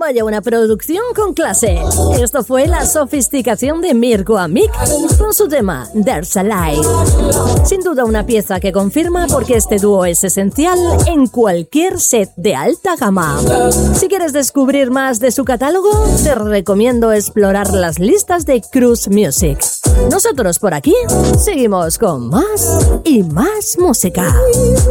Vaya una producción con clase. Esto fue la sofisticación de Mirko Amic con su tema There's a Light. Sin duda una pieza que confirma por qué este dúo es esencial en cualquier set de alta gama. Si quieres descubrir más de su catálogo, te recomiendo explorar las listas de Cruise Music. Nosotros por aquí seguimos con más y más música.